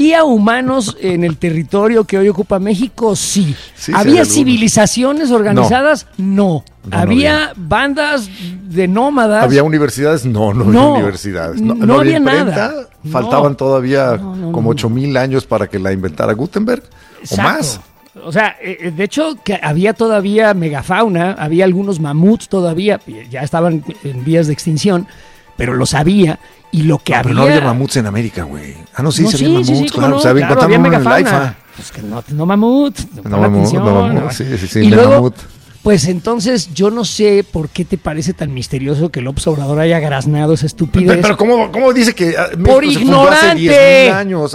¿Había humanos en el territorio que hoy ocupa México? Sí. ¿Había civilizaciones organizadas? No. ¿Había bandas de nómadas? ¿Había universidades? No había universidades. No había nada. Faltaban todavía como 8,000 años para que la inventara Gutenberg. Exacto. O más. O sea, de hecho, que había todavía megafauna, había algunos mamuts todavía, ya estaban en vías de extinción, pero los había. Y lo que había... Pero no había mamuts en América, güey. Sí, había mamuts, claro. O sea, había megafauna. Pues que no mamut. No mamut. Sí, y luego, mamut. Pues entonces, yo no sé por qué te parece tan misterioso que López Obrador haya graznado esa estupidez. Pero ¿cómo dice que por ignorante, hace 10,000 años?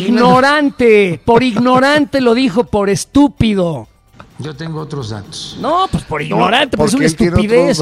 Por ignorante lo dijo, por estúpido. Yo tengo otros datos. No, pues por ignorante, pues es una estupidez.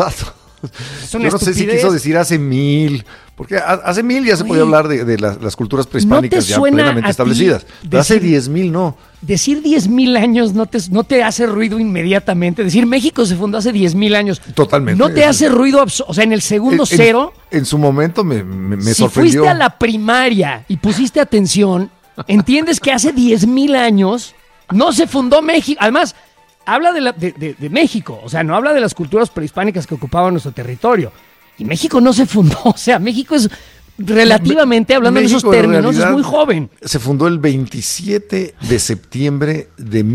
Yo no sé si quiso decir hace 1000, porque hace 1000 ya se podía hablar de las culturas prehispánicas ya plenamente establecidas. Pero hace 10,000 no. Decir 10,000 años no te hace ruido inmediatamente. Decir México se fundó hace 10,000 años. Totalmente. No te hace ruido, o sea, en el segundo cero. En su momento me si sorprendió. Si fuiste a la primaria y pusiste atención, entiendes que hace 10,000 años no se fundó México. Además, habla de México, o sea, no habla de las culturas prehispánicas que ocupaban nuestro territorio. Y México no se fundó, o sea, México es relativamente, hablando México, en esos términos, es muy joven. Se fundó el 27 de septiembre de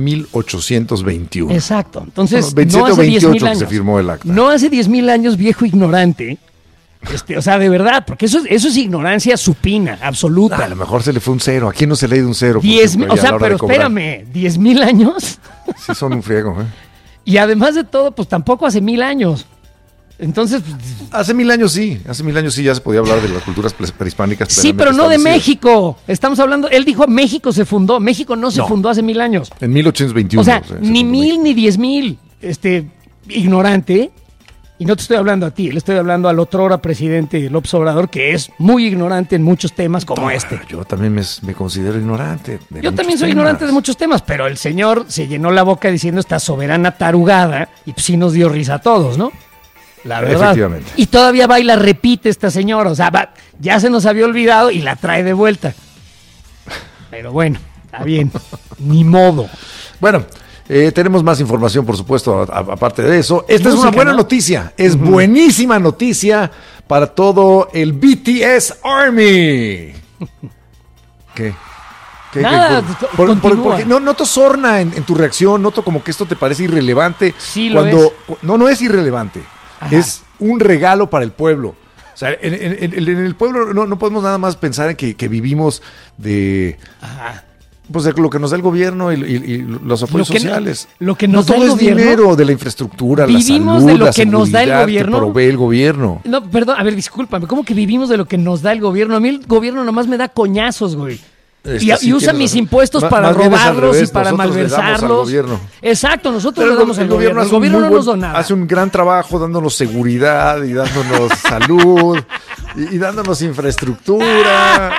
1821. Exacto, entonces 27 no hace o 28 10,000 años. Que se firmó el acta. No hace 10,000 años, viejo ignorante. O sea, de verdad, porque eso es ignorancia supina, absoluta. A lo mejor se le fue un cero. ¿A quién no se le ha ido un cero? O sea, pero espérame, 10,000 años. Sí, son un friego, ¿eh? Y además de todo, pues tampoco hace 1000 años. Entonces. Hace 1000 años sí ya se podía hablar de las culturas prehispánicas. Sí, pero no de México. Estamos hablando, él dijo México se fundó. México no se fundó hace 1000 años. En 1821. O sea, ni 1000 ni 10,000. Ignorante. Y no te estoy hablando a ti, le estoy hablando al otrora presidente López Obrador, que es muy ignorante en muchos temas como este. Yo también me considero ignorante. Yo también soy ignorante de muchos temas, pero el señor se llenó la boca diciendo esta soberana tarugada y pues sí nos dio risa a todos, ¿no? La verdad. Efectivamente. Y todavía va y la repite esta señora, o sea, ya se nos había olvidado y la trae de vuelta. Pero bueno, está bien, ni modo. Bueno. Tenemos más información, por supuesto, aparte de eso. Esta es una buena noticia, es buenísima noticia para todo el BTS Army. ¿Qué? Nada, porque noto sorna en tu reacción, noto como que esto te parece irrelevante. Sí, lo es. No es irrelevante, es un regalo para el pueblo. O sea, en el pueblo no podemos nada más pensar en que vivimos de... Pues de lo que nos da el gobierno y los apoyos sociales. Lo que nos da el gobierno. Todo es dinero de la infraestructura, la salud, de lo la que nos da el gobierno. Que provee el gobierno. No, perdón, a ver, discúlpame. ¿Cómo que vivimos de lo que nos da el gobierno? A mí el gobierno nomás me da coñazos, güey. Y usa mis impuestos para robarlos y para malversarlos. Exacto, nosotros le damos al gobierno. El gobierno no nos da nada. Hace un gran trabajo dándonos seguridad y dándonos salud y dándonos infraestructura.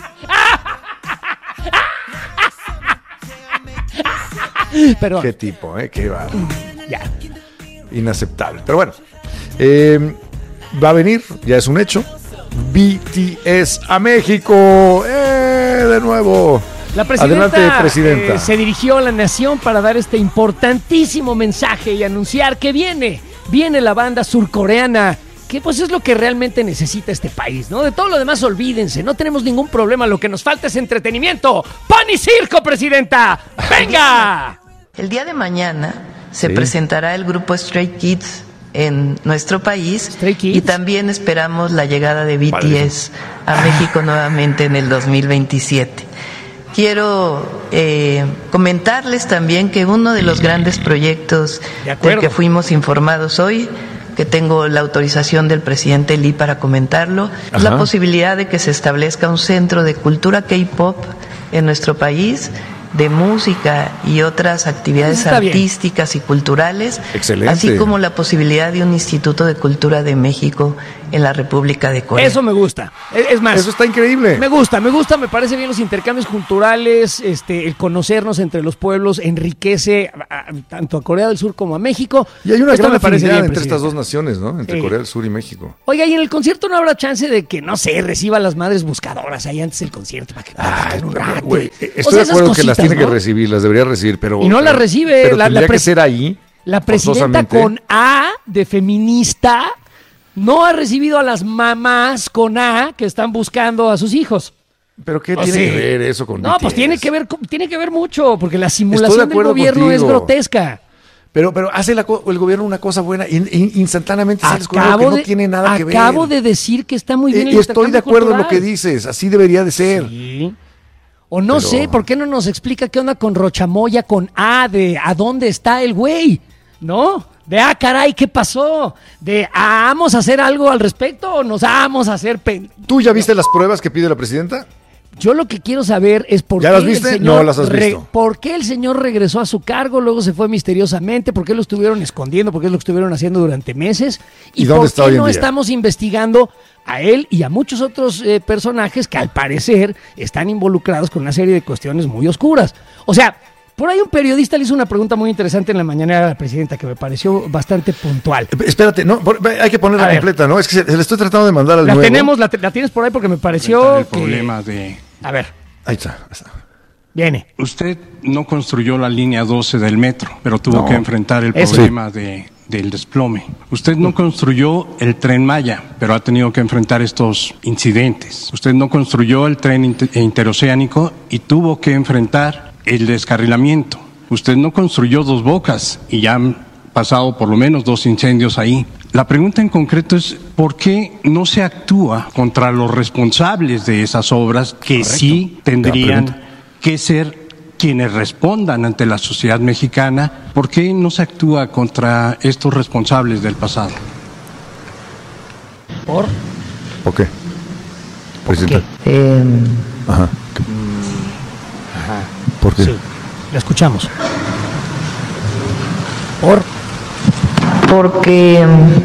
Pero, qué tipo, qué va. Ya. Inaceptable. Pero bueno, va a venir, ya es un hecho. BTS a México. De nuevo. La presidenta, adelante, presidenta. Se dirigió a la nación para dar este importantísimo mensaje y anunciar que viene la banda surcoreana. Que pues es lo que realmente necesita este país, ¿no? De todo lo demás olvídense, no tenemos ningún problema, lo que nos falta es entretenimiento. ¡Pan y circo, presidenta! ¡Venga! El día de mañana se presentará el grupo Stray Kids en nuestro país y también esperamos la llegada de BTS a México nuevamente en el 2027. Quiero comentarles también que uno de los grandes proyectos del que fuimos informados hoy, que tengo la autorización del presidente Lee para comentarlo, es la posibilidad de que se establezca un centro de cultura K-pop en nuestro país, de música y otras actividades artísticas y culturales, así como la posibilidad de un Instituto de Cultura de México en la República de Corea. Eso me gusta. Es más, eso está increíble. Me gusta, me parece bien los intercambios culturales, el conocernos entre los pueblos enriquece tanto a Corea del Sur como a México. Y hay una gran afinidad bien, entre estas dos naciones, ¿no? Entre Corea del Sur y México. Oiga, y en el concierto no habrá chance de que, no sé, reciba a las madres buscadoras ahí antes del concierto para que un rato. Güey, estoy de acuerdo que las tiene que recibir, las debería recibir, pero... Y no las recibe. Pero tendría que ser ahí. La presidenta con A de feminista no ha recibido a las mamás con A que están buscando a sus hijos. ¿Pero qué tiene que ver eso con No, BTS? pues tiene que ver mucho, porque la simulación del gobierno es grotesca. Pero hace el gobierno una cosa buena y instantáneamente sales con algo que no tiene nada que ver. Acabo de decir que está muy bien el y estoy de acuerdo cultural. en lo que dices, así debería de ser. Sí. O no sé, ¿por qué no nos explica qué onda con Rochamoya, con A, de a dónde está el güey? ¿No? De caray, ¿qué pasó? De ¿vamos a hacer algo al respecto o nos vamos a hacer... ¿Tú ya viste las pruebas que pide la presidenta? Yo lo que quiero saber es por ¿Ya qué las viste? el señor No las has visto. ¿Por qué el señor regresó a su cargo, luego se fue misteriosamente? ¿Por qué lo estuvieron escondiendo? ¿Por qué lo estuvieron haciendo durante meses? ¿Y dónde por está qué hoy en no día? estamos investigando a él y a muchos otros personajes que al parecer están involucrados con una serie de cuestiones muy oscuras? O sea, por ahí un periodista le hizo una pregunta muy interesante en la mañana a la presidenta que me pareció bastante puntual. Espérate, no, hay que ponerla completa, ¿no? Es que se le estoy tratando de mandar al nuevo. La tienes por ahí porque me pareció el problema de... A ver. Ahí está. Viene. Usted no construyó la línea 12 del metro, pero tuvo que enfrentar el problema del desplome. Usted no construyó el Tren Maya, pero ha tenido que enfrentar estos incidentes. Usted no construyó el tren interoceánico y tuvo que enfrentar el descarrilamiento. Usted no construyó Dos Bocas y ya han pasado por lo menos 2 incendios ahí. La pregunta en concreto es ¿por qué no se actúa contra los responsables de esas obras que sí tendrían que ser quienes respondan ante la sociedad mexicana? ¿Por qué no se actúa contra estos responsables del pasado? ¿Por qué? Presidenta. Ajá. ¿Por qué? Sí, la escuchamos. Porque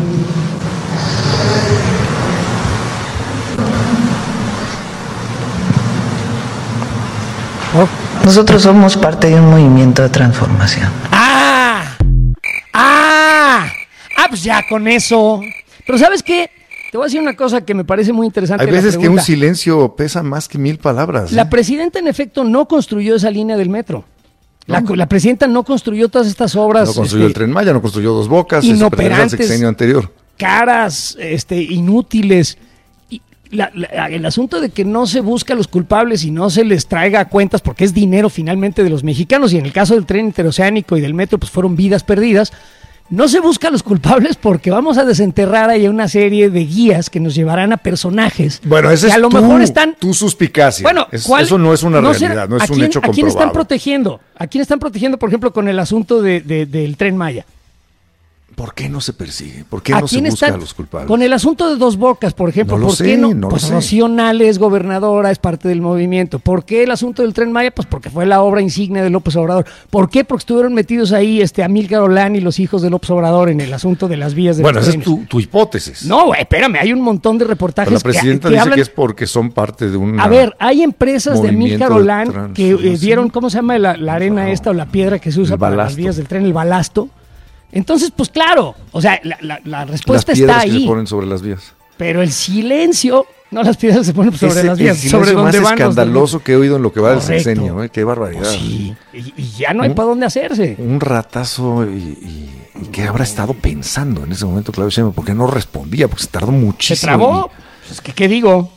nosotros somos parte de un movimiento de transformación. Pues ya con eso. Pero ¿sabes qué? Te voy a decir una cosa que me parece muy interesante. Hay veces que un silencio pesa más que 1000 palabras. La presidenta, en efecto, no construyó esa línea del metro. La presidenta no construyó todas estas obras. No construyó el Tren Maya, no construyó Dos Bocas. Inoperantes, el sexenio anterior. Caras, inútiles. Y el asunto de que no se busca a los culpables y no se les traiga a cuentas, porque es dinero finalmente de los mexicanos, y en el caso del tren interoceánico y del metro, pues fueron vidas perdidas. No se busca a los culpables porque vamos a desenterrar ahí una serie de guías que nos llevarán a personajes. Bueno, ese que es a lo mejor están. Tu suspicacia. Bueno, eso no es una realidad, no es un hecho comprobado. ¿A quién están protegiendo? ¿A quién están protegiendo, por ejemplo, con el asunto del Tren Maya? ¿Por qué no se persigue? ¿Por qué no se busca a los culpables? Con el asunto de Dos Bocas, por ejemplo, ¿por qué no? Pues Rocío Nale es gobernadora, es parte del movimiento. ¿Por qué el asunto del Tren Maya? Pues porque fue la obra insignia de López Obrador. ¿Por qué? Porque estuvieron metidos ahí Amílcar Olán y los hijos de López Obrador en el asunto de las vías de Bueno, esa es tu hipótesis. No, güey, espérame, hay un montón de reportajes. Pero la presidenta dice que es porque son parte de un. A ver, hay empresas de Amílcar Olán que dieron, ¿cómo se llama la arena esta o la piedra que se usa para las vías del tren? El balasto. Entonces, pues claro, o sea, la respuesta está ahí. Las piedras que se ponen sobre las vías. Pero el silencio, no las piedras que se ponen sobre las vías, sobre donde van. Es escandaloso que he oído en lo que va del sexenio, qué barbaridad. Pues sí, y ya no hay para dónde hacerse. Un ratazo y que habrá estado pensando en ese momento Claudio Sheinbaum, porque no respondía, porque se tardó muchísimo. Se trabó, pues, ¿qué digo?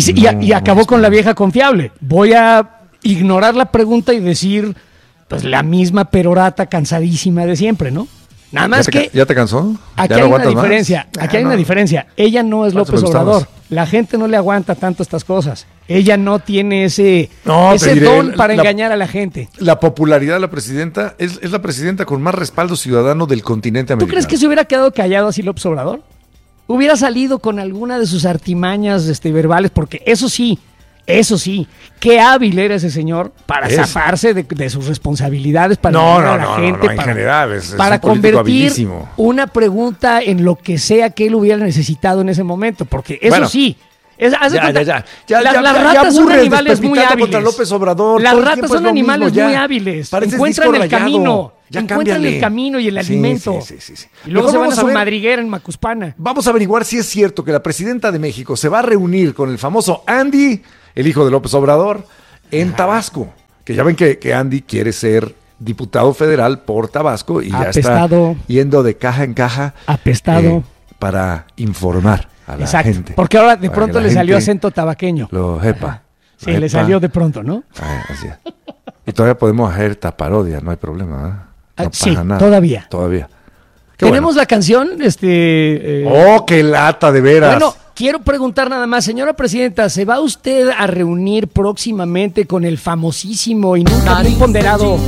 Y acabó con la vieja confiable. Voy a ignorar la pregunta y decir, pues la misma perorata cansadísima de siempre, ¿no? Nada más ¿Ya te cansó? Aquí hay una diferencia. Aquí hay una diferencia. Ella no es López Obrador. La gente no le aguanta tanto estas cosas. Ella no tiene ese don para engañar a la gente. La popularidad de la presidenta es la presidenta con más respaldo ciudadano del continente americano. ¿Tú crees que se hubiera quedado callado así López Obrador? Hubiera salido con alguna de sus artimañas verbales, porque eso sí, Eso sí, qué hábil era ese señor para zafarse de sus responsabilidades, para a la gente, en general, es para un político convertir habilísimo. Una pregunta en lo que sea que él hubiera necesitado en ese momento, porque eso sí. Las ratas son animales muy hábiles. Contra López Obrador. Las ratas son animales muy hábiles. Encuentran el camino. Encuentran el camino y el alimento. Sí. Y luego se van a su madriguera en Macuspana. Vamos a averiguar si es cierto que la presidenta de México se va a reunir con el famoso Andy, el hijo de López Obrador, en Tabasco. Que ya ven que Andy quiere ser diputado federal por Tabasco y ya está yendo de caja en caja. Apestado. Para informar a la gente. Porque ahora de pronto le salió acento tabaqueño. Lo jepa. Sí, le salió de pronto, ¿no? Así es. Y todavía podemos hacer esta parodia, no hay problema, ¿verdad? No pasa nada. Todavía. Tenemos la canción, qué lata, de veras. Bueno, quiero preguntar nada más, señora presidenta, ¿se va usted a reunir próximamente con el famosísimo y nunca muy ponderado?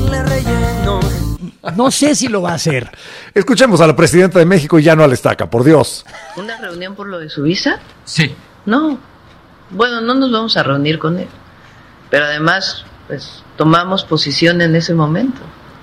No sé si lo va a hacer. Escuchemos a la presidenta de México y ya no al Estaca, por Dios. ¿Una reunión por lo de su visa? Sí. No. Bueno, no nos vamos a reunir con él. Pero además, pues, tomamos posición en ese momento.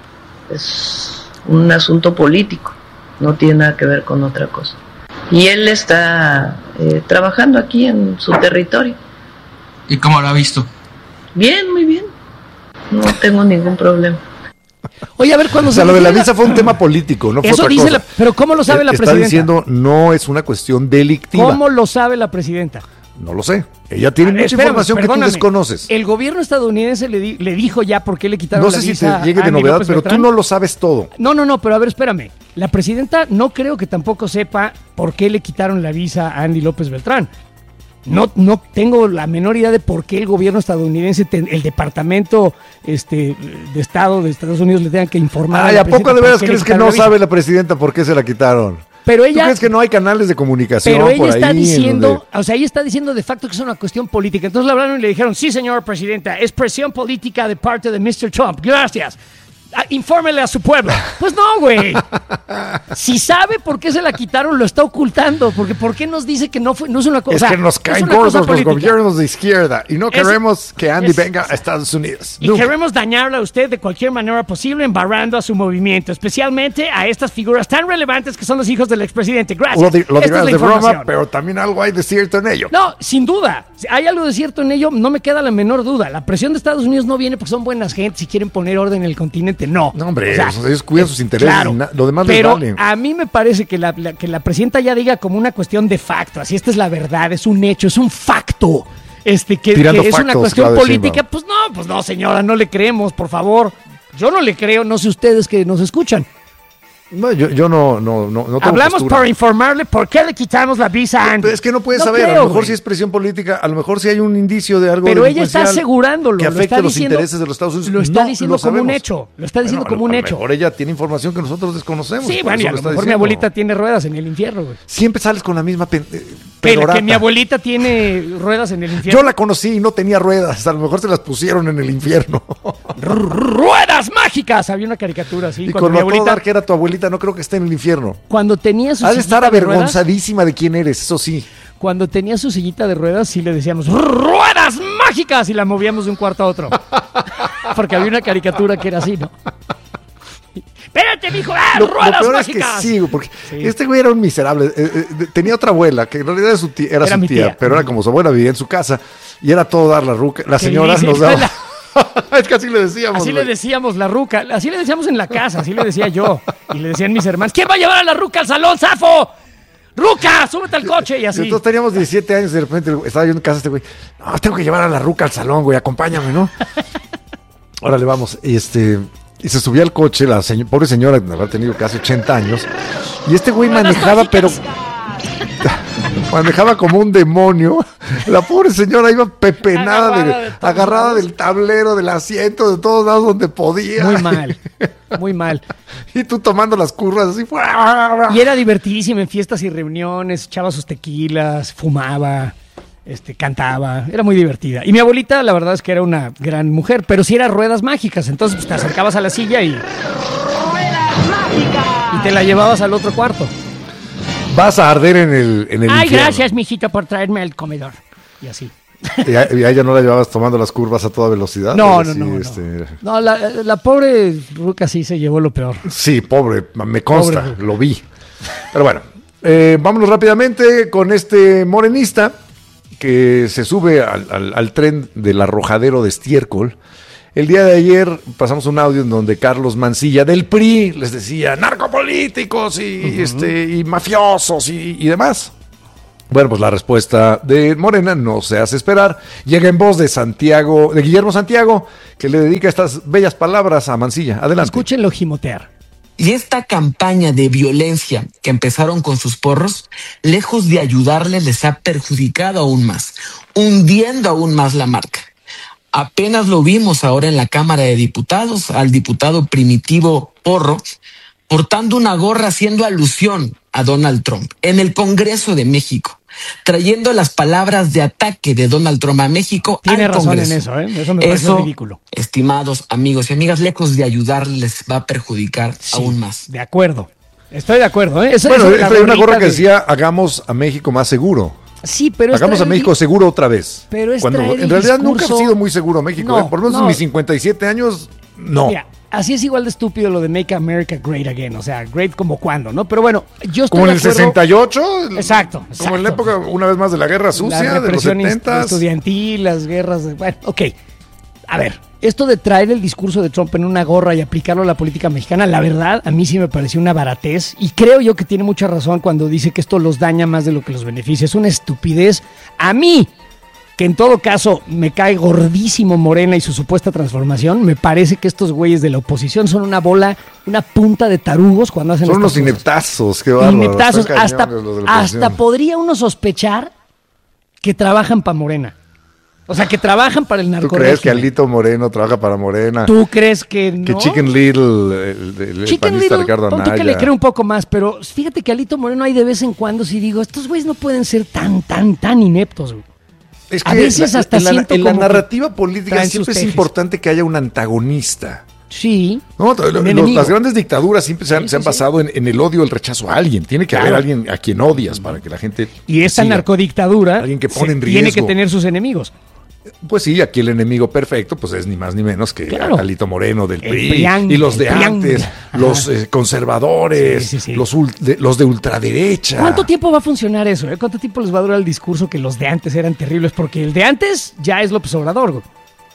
Es un asunto político. No tiene nada que ver con otra cosa. Y él está trabajando aquí en su territorio. ¿Y cómo lo ha visto? Bien, muy bien. No tengo ningún problema. Oye, a ver, cuando lo de la visa fue un tema político, no fue eso otra dice cosa. Pero ¿cómo lo sabe la presidenta? Está diciendo no es una cuestión delictiva. ¿Cómo lo sabe la presidenta? No lo sé. Ella tiene mucha información que tú desconoces. El gobierno estadounidense le dijo ya por qué le quitaron la visa. No sé si te llegue de novedad, pero tú no lo sabes todo. No, pero a ver, espérame. La presidenta no creo que tampoco sepa por qué le quitaron la visa a Andy López Beltrán. No tengo la menor idea de por qué el gobierno estadounidense, el departamento de Estado de Estados Unidos le tengan que informar. ¿A poco de veras crees que no sabe la presidenta por qué se la quitaron? Pero ella, ¿tú crees que no hay canales de comunicación? Pero ella por está ahí diciendo, ella está diciendo de facto que es una cuestión política. Entonces le hablaron y le dijeron, sí, señora presidenta, es presión política de parte de Mr. Trump. Gracias. Infórmele a su pueblo. Pues no, güey. Si sabe por qué se la quitaron, lo está ocultando. Porque ¿por qué nos dice que no es una cosa? Es que nos caen gordos los gobiernos de izquierda y no queremos que Andy venga a Estados Unidos. Y queremos dañarla a usted de cualquier manera posible, embarrando a su movimiento, especialmente a estas figuras tan relevantes que son los hijos del expresidente. Gracias. Lo dirás de broma, pero también algo hay de cierto en ello. No, sin duda. Hay algo de cierto en ello, no me queda la menor duda. La presión de Estados Unidos no viene porque son buenas gentes y quieren poner orden en el continente. No, hombre, ellos cuidan sus intereses, claro, lo demás les vale. Pero a mí me parece que la presidenta ya diga como una cuestión de facto, así esta es la verdad, es un hecho, es un facto, que es una cuestión política, pues no, señora, no le creemos, por favor. Yo no le creo, no sé ustedes que nos escuchan. No, yo no tengo hablamos postura. Por informarle por qué le quitamos la visa a Andy. Pero es que no puedes saber, a lo mejor si es presión política, a lo mejor si hay un indicio de algo. Pero ella está asegurándolo, que afecta los intereses de los Estados Unidos. Lo está diciendo como un hecho. Lo está diciendo como un hecho. A lo mejor ella tiene información que nosotros desconocemos. Sí, bueno, y a lo mejor mi abuelita tiene ruedas en el infierno, güey. Siempre sales con la misma que mi abuelita tiene ruedas en el infierno. Yo la conocí y no tenía ruedas, a lo mejor se las pusieron en el infierno. ¡Ruedas mágicas! Había una caricatura así. Y con mi abuelita, que era tu abuelita, no creo que esté en el infierno. Cuando tenía su ha de estar avergonzadísima de quién eres, eso sí. Cuando tenía su sillita de ruedas, sí le decíamos ¡ruedas mágicas! Y la movíamos de un cuarto a otro. Porque había una caricatura que era así, ¿no? ¡Espérate, mijo! ¡Ruedas lo mágicas! Es que sí, porque este güey era un miserable. Tenía otra abuela, que en realidad era su tía, pero era como su abuela, vivía en su casa, y era todo dar la ruca. La señora nos daba... Es que así le decíamos. Así le decíamos la ruca. Así le decíamos en la casa, así le decía yo. Y le decían mis hermanos, ¿quién va a llevar a la ruca al salón, zafo? ¡Ruca! ¡Súbete al coche! Y así. Entonces teníamos 17 años y de repente estaba yo en casa este güey. No, tengo que llevar a la ruca al salón, güey, acompáñame, ¿no? Órale, vamos. Y se subía al coche, la pobre señora, de haber tenido casi 80 años. Y este güey manejaba, pero... manejaba como un demonio. La pobre señora iba pepenada, agarrada del tablero, del asiento, de todos lados donde podía. Muy mal. Y tú tomando las curvas así. Y era divertidísima en fiestas y reuniones, echaba sus tequilas, fumaba, cantaba, era muy divertida. Y mi abuelita, la verdad es que era una gran mujer, pero sí era ruedas mágicas, entonces pues, te acercabas a la silla y te la llevabas al otro cuarto. Vas a arder en el Ay, infierno. Gracias, mijito, por traerme al comedor. Y así. ¿Y a ella no la llevabas tomando las curvas a toda velocidad? No. No, la pobre ruca sí se llevó lo peor. Sí, pobre, me consta, lo vi. Pero bueno, vámonos rápidamente con este morenista que se sube al tren del arrojadero de estiércol. El día de ayer pasamos un audio en donde Carlos Mancilla del PRI les decía narcopolíticos y mafiosos y demás. Bueno, pues la respuesta de Morena no se hace esperar. Llega en voz de Guillermo Santiago, que le dedica estas bellas palabras a Mancilla. Adelante. Escúchenlo gimotear. Y esta campaña de violencia que empezaron con sus porros, lejos de ayudarles, les ha perjudicado aún más, hundiendo aún más la marca. Apenas lo vimos ahora en la Cámara de Diputados al diputado Primitivo Porro portando una gorra haciendo alusión a Donald Trump en el Congreso de México, trayendo las palabras de ataque de Donald Trump a México al Congreso. Tiene razón en eso, ¿eh? Eso me parece ridículo. Estimados amigos y amigas, lejos de ayudarles va a perjudicar aún más. De acuerdo. Estoy de acuerdo, ¿eh? Hay una gorra que decía hagamos a México más seguro. Sí, pero hagamos a México seguro otra vez. Pero es cuando en realidad nunca ha sido muy seguro México. Por lo menos en mis 57 años, no. Mira, así es igual de estúpido lo de Make America Great Again. O sea, great como cuando, ¿no? Pero bueno, yo estoy como en el 68. Exacto. Como en la época, una vez más, de la Guerra Sucia, de los 70. Estudiantil, las guerras. Bueno, ok. A ver, esto de traer el discurso de Trump en una gorra y aplicarlo a la política mexicana, la verdad, a mí sí me pareció una baratez. Y creo yo que tiene mucha razón cuando dice que esto los daña más de lo que los beneficia. Es una estupidez. A mí, que en todo caso me cae gordísimo Morena y su supuesta transformación, me parece que estos güeyes de la oposición son una punta de tarugos cuando hacen son estas unos ineptazos, qué bárbaro. Ineptazos, hasta podría uno sospechar que trabajan para Morena. O sea, que trabajan para el narcotráfico. ¿Tú crees que Alito Moreno trabaja para Morena? ¿Tú crees que no? Que Chicken Little, el panista Ricardo Anaya. Que le creo un poco más, pero fíjate que Alito Moreno hay de vez en cuando sí digo, estos güeyes no pueden ser tan ineptos, güey. Es que a veces hasta en la narrativa política siempre es importante que haya un antagonista. Sí. No, las grandes dictaduras siempre se han basado en el odio, el rechazo a alguien. Tiene que haber alguien a quien odias para que la gente. Y esta narcodictadura alguien que pone en riesgo. Tiene que tener sus enemigos. Pues sí, aquí el enemigo perfecto pues es ni más ni menos que Alito Moreno del PRI y los de antes, los conservadores, los de ultraderecha. ¿Cuánto tiempo va a funcionar eso? ¿Cuánto tiempo les va a durar el discurso que los de antes eran terribles? Porque el de antes ya es López Obrador, güey.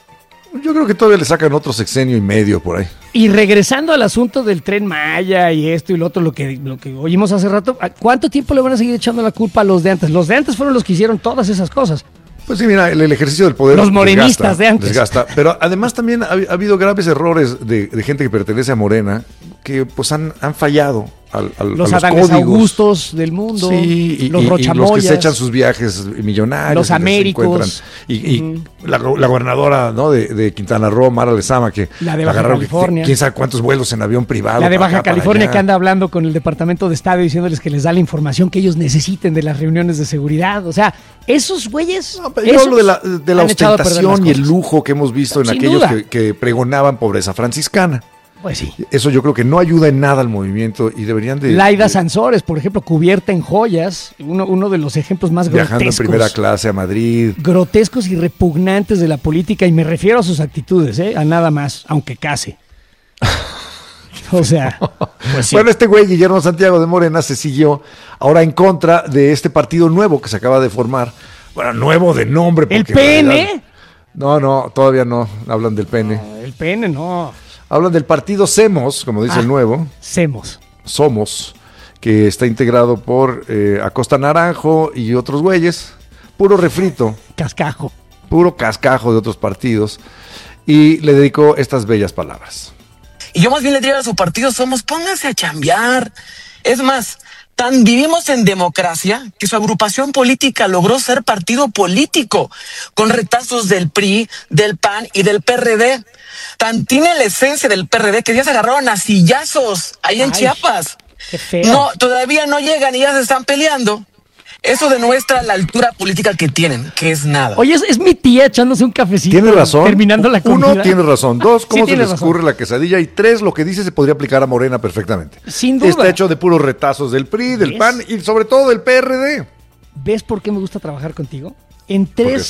Yo creo que todavía le sacan otro sexenio y medio por ahí. Y regresando al asunto del Tren Maya y esto y lo otro, lo que oímos hace rato, ¿cuánto tiempo le van a seguir echando la culpa a los de antes? Los de antes fueron los que hicieron todas esas cosas. Pues sí, mira, el ejercicio del poder los morenistas de antes. Desgasta. Pero además también ha habido graves errores de gente que pertenece a Morena que pues han fallado los Adanes Augustos del mundo, sí, los Rochamoyas, los que se echan sus viajes millonarios, los Américos, la gobernadora, ¿no? de Quintana Roo, Mara Lezama, que la de Baja California, quién sabe cuántos vuelos en avión privado, la de Baja California que anda hablando con el Departamento de Estado diciéndoles que les da la información que ellos necesiten de las reuniones de seguridad. O sea, esos güeyes. Yo hablo de la ostentación y el lujo que hemos visto en aquellos que pregonaban pobreza franciscana. Pues sí. Eso yo creo que no ayuda en nada al movimiento y deberían de... Laida Sansores, por ejemplo, cubierta en joyas, uno de los ejemplos más viajando grotescos. Viajando en primera clase a Madrid. Grotescos y repugnantes de la política, y me refiero a sus actitudes, a nada más, aunque case. O sea... Pues sí. Bueno, este güey, Guillermo Santiago de Morena, se siguió ahora en contra de este partido nuevo que se acaba de formar. Bueno, nuevo de nombre. ¿El PN? No, todavía no hablan del PN. No, el PN no... Hablan del partido SEMOS, como dice el nuevo. Somos, que está integrado por Acosta Naranjo y otros güeyes. Puro refrito. Cascajo. Puro cascajo de otros partidos. Y le dedicó estas bellas palabras. Y yo más bien le diría a su partido Somos, pónganse a chambear. Es más, tan vivimos en democracia que su agrupación política logró ser partido político, con retazos del PRI, del PAN y del PRD. Tan tiene la esencia del PRD que ya se agarraron a sillazos ahí en Chiapas. Qué feo. No, todavía no llegan y ya se están peleando. Eso demuestra la altura política que tienen, que es nada. Oye, es mi tía echándose un cafecito. Tiene razón. Terminando la comida. Uno, tiene razón. Dos, cómo se les ocurre la quesadilla. Y tres, lo que dice se podría aplicar a Morena perfectamente. Sin duda. Está hecho de puros retazos del PRI, del PAN y sobre todo del PRD. ¿Ves por qué me gusta trabajar contigo? En tres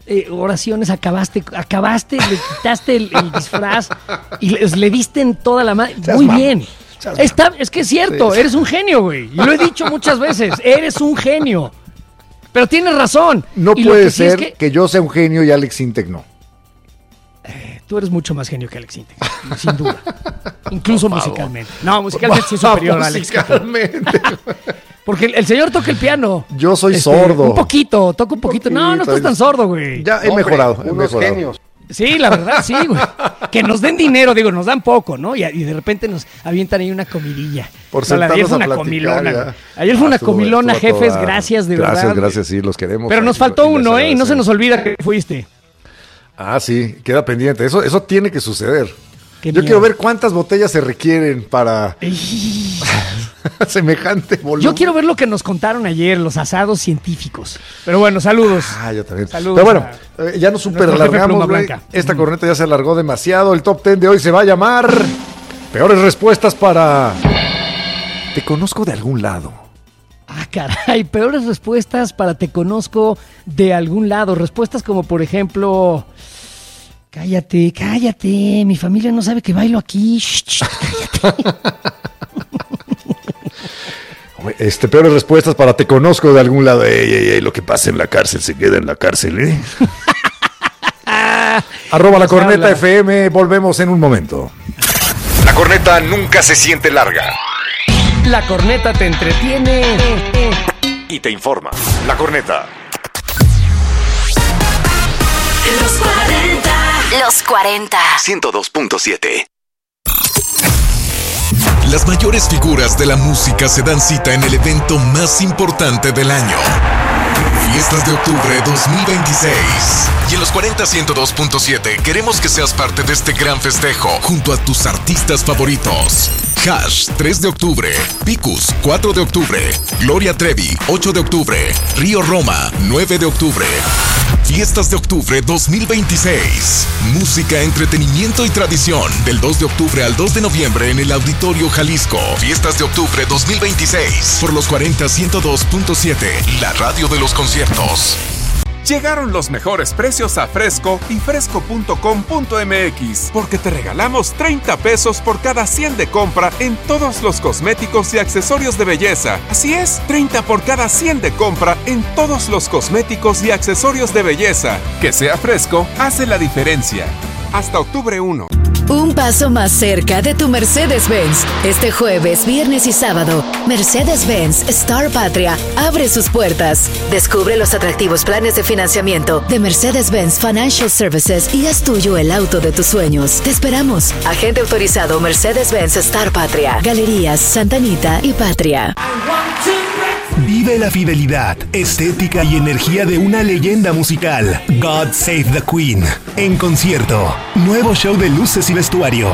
oraciones acabaste, le quitaste el disfraz y le diste en toda la madre. Muy bien. Es que es cierto, eres un genio, güey. Y lo he dicho muchas veces, eres un genio. Pero tienes razón. No puede ser que yo sea un genio y Alex Intec no. Tú eres mucho más genio que Alex Intec, sin duda. Incluso musicalmente. No, musicalmente sí es superior a Alex. Musicalmente. Porque el señor toca el piano. Yo soy sordo. Un poquito, toca un poquito. No estás tan sordo, güey. Ya he mejorado. Genios. Sí, la verdad, sí, güey. Que nos den dinero, nos dan poco, ¿no? Y de repente nos avientan ahí una comidilla. Por sentarnos ayer fue una comilona. Ayer fue una comilona, jefes, gracias, de verdad. Gracias, sí, los queremos. Pero nos faltó uno, y no se nos olvida que fuiste. Ah, sí, queda pendiente. Eso tiene que suceder. Yo quiero ver cuántas botellas se requieren para semejante volumen. Yo quiero ver lo que nos contaron ayer, los asados científicos. Pero bueno, saludos. Yo también. Saludos. Pero bueno, ya nos super alargamos. Esta corneta ya se alargó demasiado. El top 10 de hoy se va a llamar Peores respuestas para Te conozco de algún lado. Ah, caray, peores respuestas para te conozco de algún lado. Respuestas como, por ejemplo, cállate, mi familia no sabe que bailo aquí. Cállate. Peores respuestas para te conozco de algún lado. Ey, lo que pasa en la cárcel se queda en la cárcel, ¿eh? @ La Corneta FM, volvemos en un momento. La corneta nunca se siente larga. La corneta te entretiene y te informa. La corneta. Los 40. 102.7. Las mayores figuras de la música se dan cita en el evento más importante del año. Fiestas de Octubre 2026. Y en los 40 102.7 queremos que seas parte de este gran festejo junto a tus artistas favoritos. Hash, 3 de octubre. Picus, 4 de octubre. Gloria Trevi, 8 de octubre. Río Roma, 9 de octubre. Fiestas de Octubre 2026. Música, entretenimiento y tradición. Del 2 de octubre al 2 de noviembre en el Auditorio Jalisco. Fiestas de Octubre 2026. Por los 40 102.7. La radio de los conciertos. Llegaron los mejores precios a Fresco y fresco.com.mx, porque te regalamos 30 pesos por cada 100 de compra en todos los cosméticos y accesorios de belleza. Así es, 30 por cada 100 de compra en todos los cosméticos y accesorios de belleza. Que sea Fresco hace la diferencia. Hasta octubre 1. Un paso más cerca de tu Mercedes-Benz. Este jueves, viernes y sábado, Mercedes-Benz Star Patria abre sus puertas. Descubre los atractivos planes de financiamiento de Mercedes-Benz Financial Services y haz tuyo el auto de tus sueños. Te esperamos. Agente autorizado Mercedes-Benz Star Patria. Galerías Santa Anita y Patria. Vive la fidelidad, estética y energía de una leyenda musical. God Save the Queen. En concierto. Nuevo show de luces y vestuario.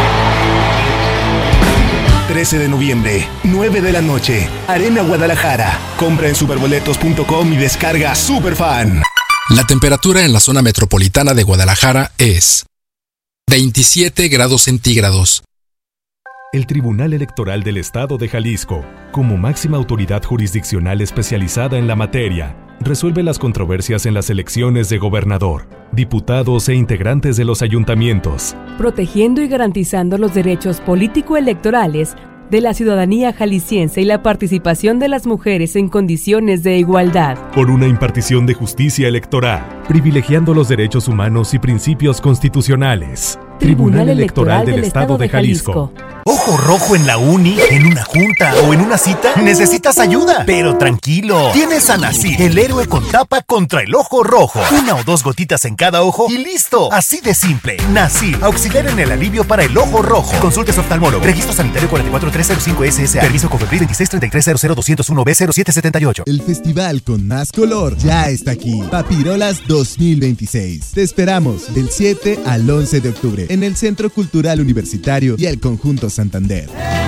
13 de noviembre, 9 de la noche. Arena Guadalajara. Compra en superboletos.com y descarga Superfan. La temperatura en la zona metropolitana de Guadalajara es 27 grados centígrados. El Tribunal Electoral del Estado de Jalisco, como máxima autoridad jurisdiccional especializada en la materia, resuelve las controversias en las elecciones de gobernador, diputados e integrantes de los ayuntamientos, protegiendo y garantizando los derechos político-electorales de la ciudadanía jalisciense y la participación de las mujeres en condiciones de igualdad. Por una impartición de justicia electoral, privilegiando los derechos humanos y principios constitucionales. Tribunal Electoral del Estado de Jalisco. ¿Ojo rojo en la uni, en una junta o en una cita? ¿Necesitas ayuda? Pero tranquilo, tienes a Nasil, el héroe con tapa contra el ojo rojo. 1 o 2 gotitas en cada ojo y listo. Así de simple. Nasil, auxiliar en el alivio para el ojo rojo. Consultes oftalmólogo. Registro sanitario 44305 SSA. Permiso COFEPRIS 263300201B0778. El festival con más color ya está aquí. Papirolas 2026. Te esperamos del 7 al 11 de octubre en el Centro Cultural Universitario y el Conjunto Santander.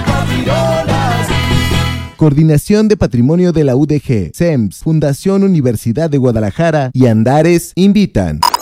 Coordinación de Patrimonio de la UDG, SEMS, Fundación Universidad de Guadalajara y Andares invitan.